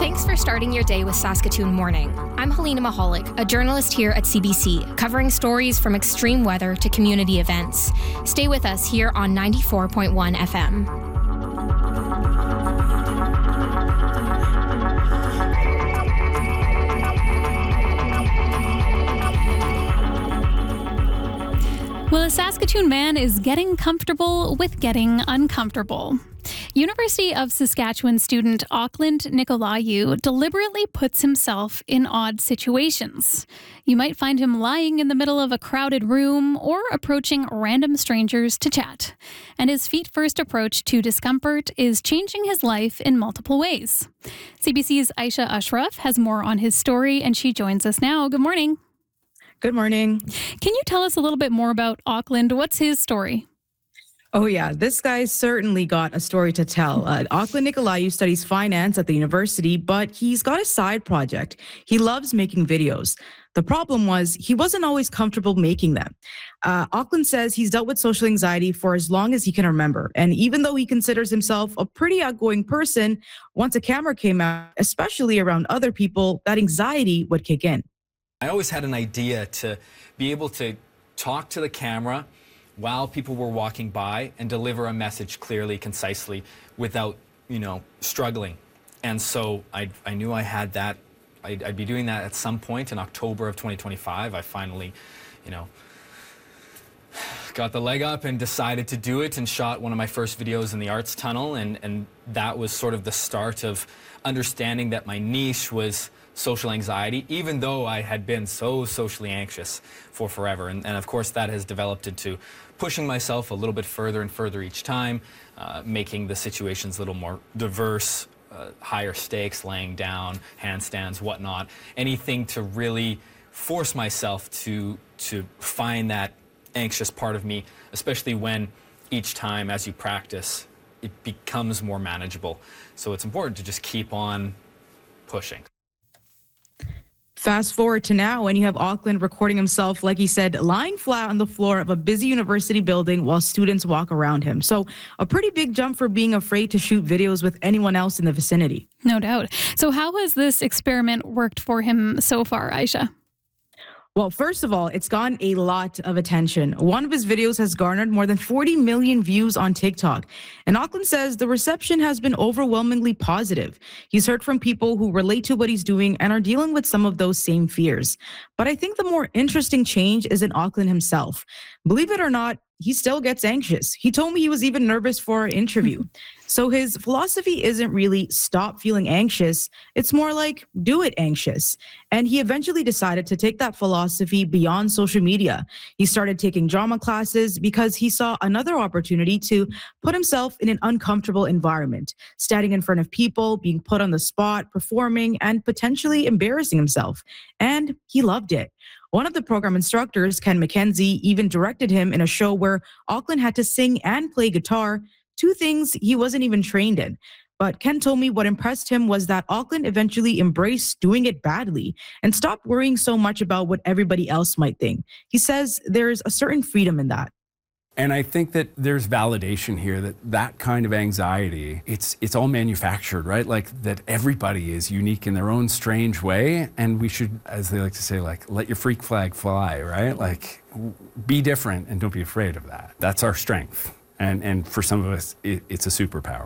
Thanks for starting your day with Saskatoon Morning. I'm Helena Mahalik, a journalist here at CBC, covering stories from extreme weather to community events. Stay with us here on 94.1 FM. Well, a Saskatoon man is getting comfortable with getting uncomfortable. University of Saskatchewan student Auckland Nicolaou deliberately puts himself in odd situations. You might find him lying in the middle of a crowded room or approaching random strangers to chat. And his feet-first approach to discomfort is changing his life in multiple ways. CBC's Aisha Ashraf has more on his story, and she joins us now. Good morning. Good morning. Can you tell us a little bit more about Auckland? What's his story? Oh, yeah, this guy certainly got a story to tell. Auckland Nicolaou studies finance at the university, but he's got a side project. He loves making videos. The problem was he wasn't always comfortable making them. Auckland says he's dealt with social anxiety for as long as he can remember. And even though he considers himself a pretty outgoing person, once a camera came out, especially around other people, that anxiety would kick in. I always had an idea to be able to talk to the camera while people were walking by and deliver a message clearly, concisely, without, struggling. And so I knew I had that. I'd be doing that at some point in October of 2025. I finally, got the leg up and decided to do it and shot one of my first videos in the Arts Tunnel. And that was sort of the start of understanding that my niche was social anxiety, even though I had been so socially anxious for forever. And of course, that has developed into pushing myself a little bit further and further each time, making the situations a little more diverse, higher stakes, laying down, handstands, whatnot. Anything to really force myself to find that anxious part of me, especially when each time as you practice, it becomes more manageable. So it's important to just keep on pushing. Fast forward to now, and you have Auckland recording himself, like he said, lying flat on the floor of a busy university building while students walk around him. So a pretty big jump for being afraid to shoot videos with anyone else in the vicinity. No doubt. So how has this experiment worked for him so far, Aisha? Well, first of all, it's gotten a lot of attention. One of his videos has garnered more than 40 million views on TikTok. And Auckland says the reception has been overwhelmingly positive. He's heard from people who relate to what he's doing and are dealing with some of those same fears. But I think the more interesting change is in Auckland himself. Believe it or not, he still gets anxious. He told me he was even nervous for our interview. So his philosophy isn't really stop feeling anxious. It's more like do it anxious. And he eventually decided to take that philosophy beyond social media. He started taking drama classes because he saw another opportunity to put himself in an uncomfortable environment, standing in front of people, being put on the spot, performing, and potentially embarrassing himself. And he loved it. One of the program instructors, Ken McKenzie, even directed him in a show where Auckland had to sing and play guitar, two things he wasn't even trained in. But Ken told me what impressed him was that Auckland eventually embraced doing it badly and stopped worrying so much about what everybody else might think. He says there's a certain freedom in that. And I think that there's validation here that kind of anxiety, it's all manufactured, right? Like that everybody is unique in their own strange way. And we should, as they like to say, like, let your freak flag fly, right? Like, be different and don't be afraid of that. That's our strength. And for some of us, it's a superpower.